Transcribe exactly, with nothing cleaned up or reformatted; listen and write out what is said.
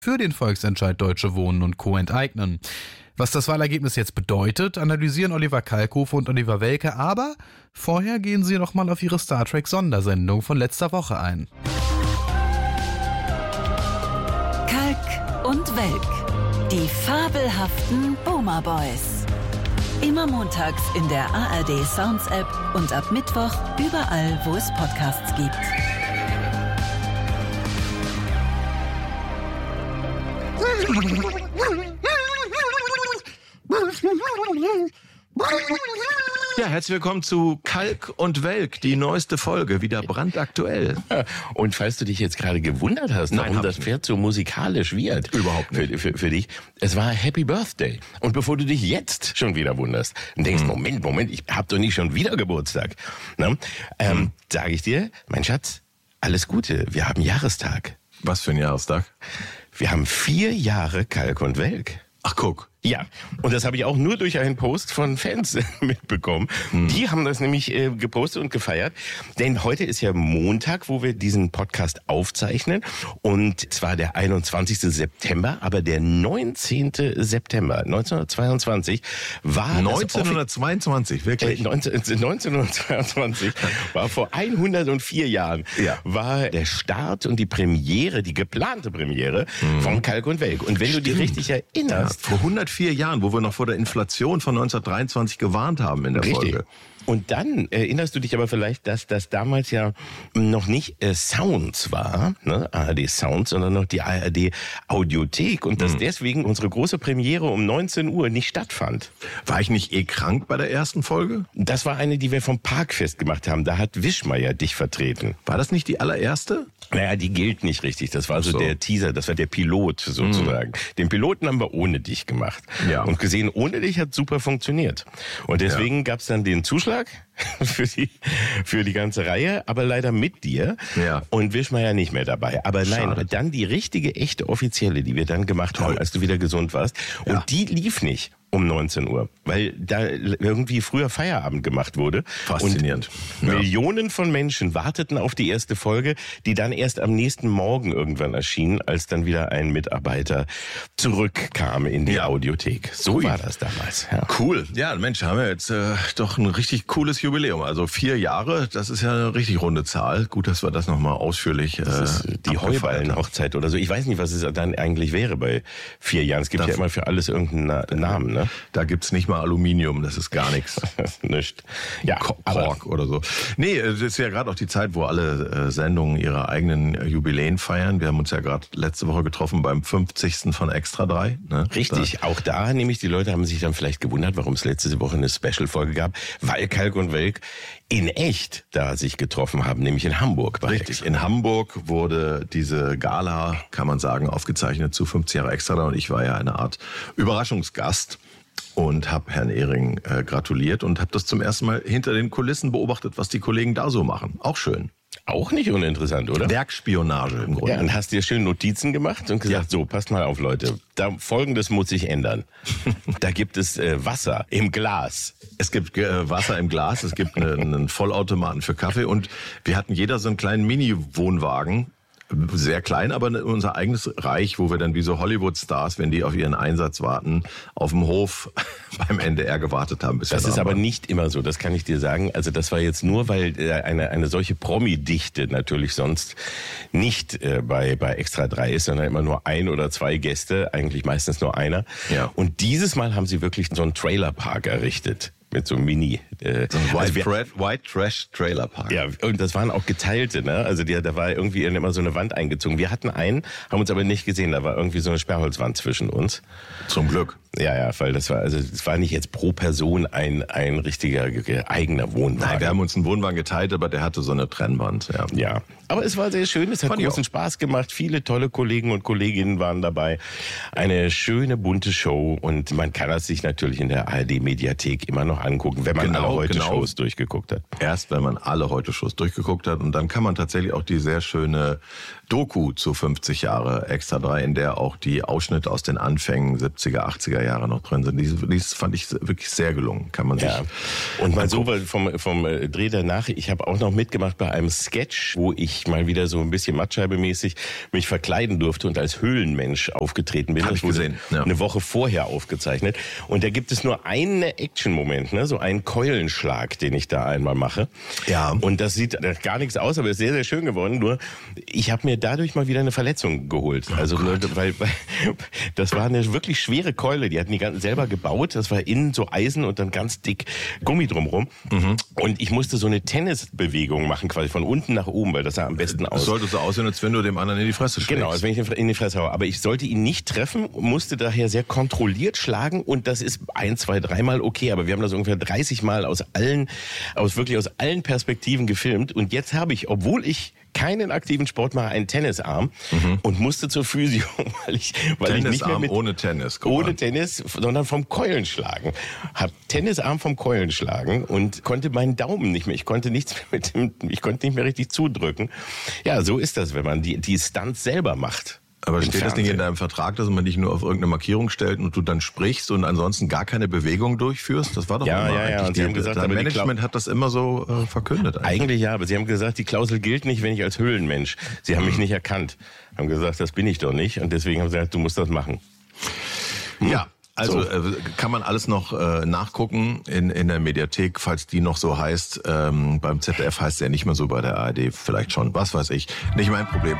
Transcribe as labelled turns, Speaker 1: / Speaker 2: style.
Speaker 1: für den Volksentscheid Deutsche Wohnen und Co. enteignen. Was das Wahlergebnis jetzt bedeutet, analysieren Oliver Kalkofe und Oliver Welke, aber vorher gehen sie nochmal auf ihre Star Trek-Sondersendung von letzter Woche ein.
Speaker 2: Kalk und Welk, die fabelhaften Boomer Boys. Immer montags in der A R D Sounds App und ab Mittwoch überall, wo es Podcasts gibt.
Speaker 3: Ja, herzlich willkommen zu Kalk und Welk, die neueste Folge, wieder brandaktuell.
Speaker 4: Und falls du dich jetzt gerade gewundert hast,
Speaker 3: Nein,
Speaker 4: warum das Pferd so musikalisch wird,
Speaker 3: Überhaupt nicht.
Speaker 4: Für, für, für dich, es war Happy Birthday. Und bevor du dich jetzt schon wieder wunderst und denkst, hm. Moment, Moment, ich hab doch nicht schon wieder Geburtstag, ne? ähm, hm. sage ich dir, mein Schatz, alles Gute, wir haben Jahrestag.
Speaker 3: Was für ein Jahrestag?
Speaker 4: Wir haben vier Jahre Kalk und Welk.
Speaker 3: Ach, guck.
Speaker 4: Ja, und das habe ich auch nur durch einen Post von Fans mitbekommen. Hm. Die haben das nämlich äh, gepostet und gefeiert. Denn heute ist ja Montag, wo wir diesen Podcast aufzeichnen. Und zwar der einundzwanzigste September, aber der neunzehnte September neunzehnhundertzweiundzwanzig war...
Speaker 3: neunzehnhundertzweiundzwanzig, wirklich?
Speaker 4: Äh, neunzehnhundertzweiundzwanzig war vor hundertvier Jahren,
Speaker 3: ja.
Speaker 4: war der Start und die Premiere, die geplante Premiere hm. von Kalk und Welk. Und wenn
Speaker 3: Stimmt.
Speaker 4: du dich richtig erinnerst...
Speaker 3: Ja, vor hundertvier Jahren, wo wir noch vor der Inflation von neunzehnhundertdreiundzwanzig gewarnt haben in der
Speaker 4: Richtig.
Speaker 3: Folge.
Speaker 4: Und dann erinnerst du dich aber vielleicht, dass das damals ja noch nicht äh, Sounds war, ne? A R D Sounds, sondern noch die A R D Audiothek und dass hm. deswegen unsere große Premiere um neunzehn Uhr nicht stattfand.
Speaker 3: War ich nicht eh krank bei der ersten Folge?
Speaker 4: Das war eine, die wir vom Parkfest gemacht haben. Da hat Wischmeier dich vertreten.
Speaker 3: War das nicht die allererste?
Speaker 4: Naja, die gilt nicht richtig. Das war so,
Speaker 3: so.
Speaker 4: der Teaser, das war der Pilot sozusagen. Mm. Den Piloten haben wir ohne dich gemacht.
Speaker 3: Ja.
Speaker 4: Und gesehen, ohne dich hat super funktioniert. Und deswegen ja. gab's dann den Zuschlag für die, für die ganze Reihe, aber leider mit dir.
Speaker 3: Ja.
Speaker 4: Und Wischmeier nicht mehr dabei. Aber nein,
Speaker 3: Schade.
Speaker 4: Dann die richtige, echte, offizielle, die wir dann gemacht Toll. haben, als du wieder gesund warst. Und
Speaker 3: ja.
Speaker 4: die lief nicht um neunzehn Uhr, weil da irgendwie früher Feierabend gemacht wurde.
Speaker 3: Faszinierend.
Speaker 4: Und ja. Millionen von Menschen warteten auf die erste Folge, die dann erst am nächsten Morgen irgendwann erschien, als dann wieder ein Mitarbeiter zurückkam in die ja. Audiothek. So Ui. war das damals. Ja.
Speaker 3: Cool. Ja, Mensch, haben wir jetzt äh, doch ein richtig cooles Jubiläum. Also vier Jahre, das ist ja eine richtig runde Zahl. Gut, dass wir das nochmal ausführlich äh,
Speaker 4: das ist die Heuballen-Hochzeit oder so. Ich weiß nicht, was es dann eigentlich wäre bei vier Jahren. Es gibt das ja immer für alles irgendeinen Namen, ne?
Speaker 3: Da gibt's nicht mal Aluminium, das ist gar nichts.
Speaker 4: Nicht. Ja,
Speaker 3: Kork oder so. Nee, es ist ja gerade auch die Zeit, wo alle äh, Sendungen ihre eigenen Jubiläen feiern. Wir haben uns ja gerade letzte Woche getroffen beim fünfzigsten von Extra drei. Ne?
Speaker 4: Richtig, da. Auch da nämlich, die Leute haben sich dann vielleicht gewundert, warum es letzte Woche eine Special-Folge gab, weil Kalk und Welk in echt da sich getroffen haben, nämlich in Hamburg.
Speaker 3: Richtig, Extra. In Hamburg wurde diese Gala, kann man sagen, aufgezeichnet zu fünfzig Jahre Extra drei und ich war ja eine Art Überraschungsgast. Und habe Herrn Ehring äh, gratuliert und habe das zum ersten Mal hinter den Kulissen beobachtet, was die Kollegen da so machen. Auch schön.
Speaker 4: Auch nicht uninteressant, oder?
Speaker 3: Werkspionage im Grunde.
Speaker 4: Ja, und hast dir schön Notizen gemacht und gesagt, ja. so, passt mal auf, Leute, da Folgendes muss sich ändern. Da gibt es äh, Wasser im Glas.
Speaker 3: Es gibt äh, Wasser im Glas, es gibt eine, einen Vollautomaten für Kaffee und wir hatten jeder so einen kleinen Mini-Wohnwagen. Sehr klein, aber unser eigenes Reich, wo wir dann wie so Hollywood-Stars, wenn die auf ihren Einsatz warten, auf dem Hof beim N D R gewartet haben. Bis
Speaker 4: das ist aber nicht immer so, das kann ich dir sagen. Also das war jetzt nur, weil eine eine solche Promi-Dichte natürlich sonst nicht äh, bei bei Extra drei ist, sondern immer nur ein oder zwei Gäste, eigentlich meistens nur einer.
Speaker 3: Ja.
Speaker 4: Und dieses Mal haben sie wirklich so einen Trailerpark errichtet. Mit so einem Mini. Äh,
Speaker 3: so ein White,
Speaker 4: also wir,
Speaker 3: Tra- White Trash Trailer Park.
Speaker 4: Ja, und das waren auch geteilte, ne? Also die, da war irgendwie immer so eine Wand eingezogen. Wir hatten einen, haben uns aber nicht gesehen. Da war irgendwie so eine Sperrholzwand zwischen uns.
Speaker 3: Zum Glück.
Speaker 4: Ja, ja, weil das war, also es war nicht jetzt pro Person ein ein richtiger eigener Wohnwagen.
Speaker 3: Nein, wir haben uns einen Wohnwagen geteilt, aber der hatte so eine Trennwand. Ja,
Speaker 4: ja. Aber es war sehr schön, es hat
Speaker 3: Fand
Speaker 4: großen Spaß gemacht. Viele tolle Kollegen und Kolleginnen waren dabei. Eine schöne, bunte Show und man kann es sich natürlich in der A R D-Mediathek immer noch angucken, wenn man
Speaker 3: genau.
Speaker 4: Heute-Shows
Speaker 3: genau.
Speaker 4: durchgeguckt hat.
Speaker 3: Erst wenn man alle Heute-Shows durchgeguckt hat und dann kann man tatsächlich auch die sehr schöne Doku zu fünfzig Jahre Extra drei, in der auch die Ausschnitte aus den Anfängen siebziger, achtziger Jahre noch drin sind. Die, die fand ich wirklich sehr gelungen, kann man sich.
Speaker 4: Ja. Und mal so vom, vom Dreh danach, ich habe auch noch mitgemacht bei einem Sketch, wo ich mal wieder so ein bisschen Mattscheibe-mäßig mich verkleiden durfte und als Höhlenmensch aufgetreten bin.
Speaker 3: Hab ich gesehen. Ja.
Speaker 4: Eine Woche vorher aufgezeichnet. Und da gibt es nur einen Action-Moment, ne? So einen Keulenschlag, den ich da einmal mache.
Speaker 3: Ja.
Speaker 4: Und das sieht gar nichts aus, aber ist sehr, sehr schön geworden. Nur, ich habe mir dadurch mal wieder eine Verletzung geholt.
Speaker 3: Oh
Speaker 4: also, nur, weil, weil das war eine wirklich schwere Keule. Die hatten die ganzen selber gebaut. Das war innen so Eisen und dann ganz dick Gummi drumrum. Mhm. Und ich musste so eine Tennisbewegung machen, quasi von unten nach oben, weil das sah am besten aus.
Speaker 3: Das sollte so aussehen, als wenn du dem anderen in die Fresse schlägst.
Speaker 4: Genau, als wenn ich in die Fresse haue. Aber ich sollte ihn nicht treffen, musste daher sehr kontrolliert schlagen und das ist ein, zwei, dreimal okay. Aber wir haben das ungefähr dreißig Mal aus allen, aus wirklich aus allen Perspektiven gefilmt. Und jetzt habe ich, obwohl ich keinen aktiven Sport mache, einen Tennisarm mhm. und musste zur Physio, weil ich, weil ich nicht mehr mit,
Speaker 3: ohne Tennis,
Speaker 4: ohne Tennis, sondern vom Keulen schlagen. Hab Tennisarm vom Keulen schlagen und konnte meinen Daumen nicht mehr, ich konnte nichts mehr mit dem, ich konnte nicht mehr richtig zudrücken. Ja, so ist das, wenn man die, die Stunts selber macht.
Speaker 3: Aber steht das nicht in deinem Vertrag, dass man dich nur auf irgendeine Markierung stellt und du dann sprichst und ansonsten gar keine Bewegung durchführst? Das war doch
Speaker 4: ja,
Speaker 3: immer
Speaker 4: ja, ja. Und
Speaker 3: die,
Speaker 4: sie haben gesagt,
Speaker 3: dein
Speaker 4: aber
Speaker 3: Management Kla- hat das immer so äh, verkündet.
Speaker 4: Eigentlich. eigentlich ja, aber sie haben gesagt, die Klausel gilt nicht, wenn ich als Höhlenmensch. Sie haben mich nicht erkannt. Haben gesagt, das bin ich doch nicht. Und deswegen haben sie gesagt, du musst das machen.
Speaker 3: Hm. Ja. Also so. äh, kann man alles noch äh, nachgucken in, in der Mediathek, falls die noch so heißt. Ähm, beim Z D F heißt es ja nicht mehr so, bei der A R D vielleicht schon, was weiß ich. Nicht mein Problem.